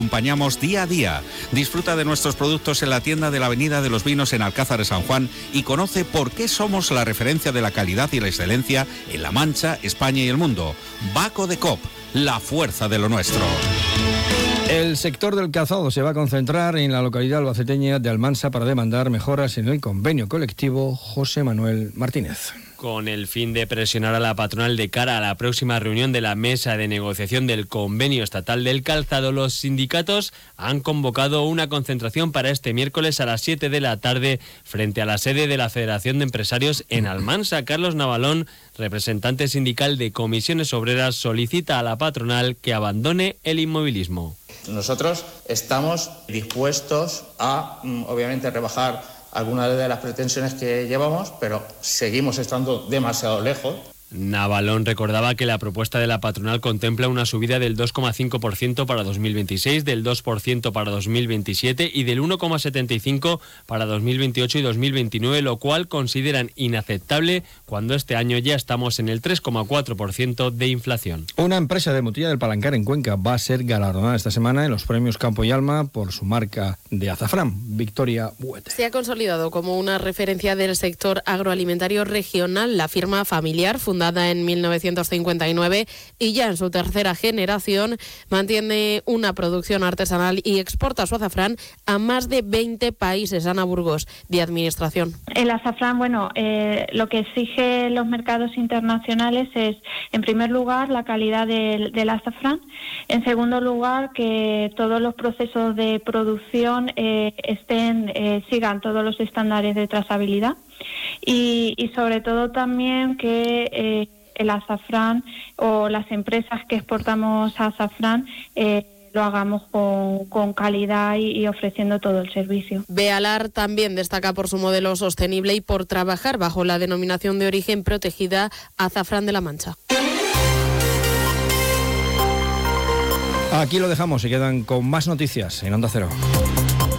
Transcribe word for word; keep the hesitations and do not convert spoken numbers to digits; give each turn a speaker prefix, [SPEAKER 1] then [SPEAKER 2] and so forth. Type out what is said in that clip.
[SPEAKER 1] Acompañamos día a día. Disfruta de nuestros productos en la tienda de la Avenida de los Vinos en Alcázar de San Juan y conoce por qué somos la referencia de la calidad y la excelencia en La Mancha, España y el mundo. Baco de Cop, la fuerza de lo nuestro.
[SPEAKER 2] El sector del calzado se va a concentrar en la localidad albaceteña de Almansa para demandar mejoras en el convenio colectivo. José Manuel Martínez.
[SPEAKER 3] Con el fin de presionar a la patronal de cara a la próxima reunión de la mesa de negociación del convenio estatal del calzado, los sindicatos han convocado una concentración para este miércoles a las siete de la tarde frente a la sede de la Federación de Empresarios en Almansa. Carlos Navalón, representante sindical de Comisiones Obreras, solicita a la patronal que abandone el inmovilismo.
[SPEAKER 4] Nosotros estamos dispuestos a, obviamente, rebajar algunas de las pretensiones que llevamos, pero seguimos estando demasiado lejos.
[SPEAKER 3] Navalón recordaba que la propuesta de la patronal contempla una subida del dos coma cinco por ciento para dos mil veintiséis, del dos por ciento para dos mil veintisiete y del uno coma setenta y cinco por ciento para dos mil veintiocho y dos mil veintinueve, lo cual consideran inaceptable cuando este año ya estamos en el tres coma cuatro por ciento de inflación.
[SPEAKER 2] Una empresa de Motilla del Palancar en Cuenca va a ser galardonada esta semana en los premios Campo y Alma por su marca de azafrán, Victoria Buete.
[SPEAKER 5] Se ha consolidado como una referencia del sector agroalimentario regional la firma familiar fundada en mil novecientos cincuenta y nueve y ya en su tercera generación mantiene una producción artesanal y exporta su azafrán a más de veinte países. Ana Burgos, de Administración.
[SPEAKER 6] El azafrán, bueno, eh, lo que exige los mercados internacionales es, en primer lugar, la calidad del, del azafrán. En segundo lugar, que todos los procesos de producción eh, estén eh, sigan todos los estándares de trazabilidad. Y, y sobre todo también que eh, el azafrán o las empresas que exportamos azafrán eh, lo hagamos con, con calidad y, y ofreciendo todo el servicio.
[SPEAKER 5] Bealar también destaca por su modelo sostenible y por trabajar bajo la denominación de origen protegida Azafrán de la Mancha.
[SPEAKER 2] Aquí lo dejamos, se quedan con más noticias en Onda Cero.